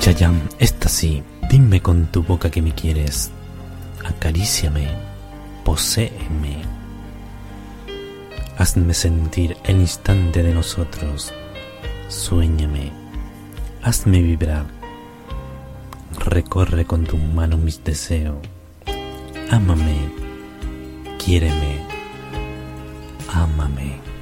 Chayanne, esta sí, dime con tu boca que me quieres. Acaríciame, poséeme. Hazme sentir el instante de nosotros. Suéñame, hazme vibrar. Recorre con tu mano mis deseos. Ámame, quiéreme, ámame.